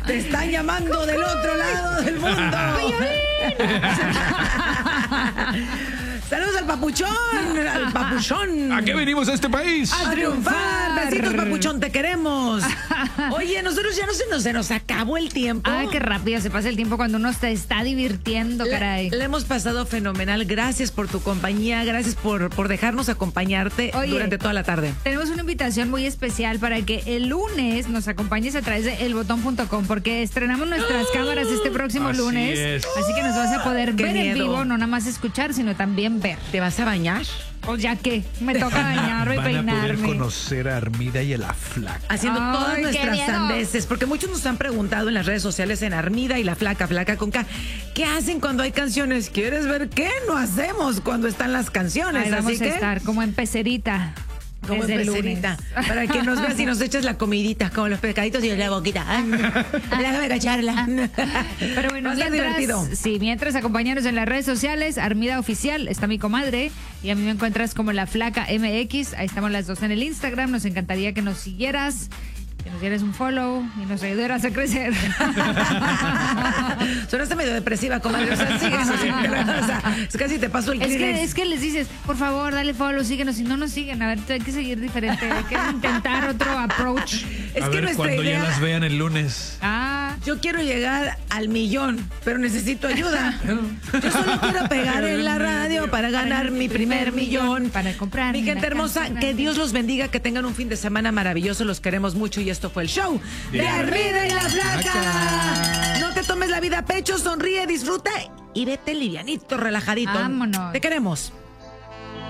Te están llamando del otro lado del mundo. Saludos al papuchón, al papuchón. ¿A qué venimos a este país? A triunfar. Besitos, papuchón, te queremos. Oye, nosotros ya se nos acabó el tiempo. Ay, qué rápido se pasa el tiempo cuando uno se está divirtiendo, caray. Le hemos pasado fenomenal. Gracias por tu compañía, gracias por dejarnos acompañarte durante toda la tarde. Tenemos una invitación muy especial para que el lunes nos acompañes a través de elbotón.com, porque estrenamos nuestras cámaras este próximo lunes. Así que nos vas a poder ver en vivo, no nada más escuchar, sino también ver. ¿Te vas a bañar? O ya que me toca bañarme y peinarme. Van a poder conocer a Armida y a la Flaca. Haciendo todas nuestras sandeces, porque muchos nos han preguntado en las redes sociales, en Armida y la Flaca, Flaca con K, ¿qué hacen cuando hay canciones? ¿Quieres ver qué no hacemos cuando están las canciones? Ahí vamos a estar como en pecerita. Como en pecerita, para que nos veas y nos eches la comidita, como los pescaditos y la boquita. Déjame cacharla. Pero bueno, divertido. Sí, mientras acompañarnos en las redes sociales, Armida Oficial, está mi comadre, y a mí me encuentras como la Flaca MX, ahí estamos las dos en el Instagram, nos encantaría que nos siguieras, que nos dieras un follow y nos ayudaras a crecer. Sonaste medio depresiva, comadre. O sea, síguenos. O sea, es casi te paso el Kleenex. Es que les dices, por favor, dale follow, síguenos. Si no nos siguen, a ver, hay que seguir diferente. Hay que intentar otro approach. Es a que ver, nuestra cuando idea... ya las vean el lunes. Yo quiero llegar al 1,000,000, pero necesito ayuda. Yo solo quiero pegar en la radio para ganar mi primer 1,000,000. Para comprar. Mi gente hermosa, que Dios los bendiga, que tengan un fin de semana maravilloso. Los queremos mucho y esto fue el show de Armida y la Flaca. No te tomes la vida a pecho, sonríe, disfruta y vete livianito, relajadito. Vámonos. Te queremos.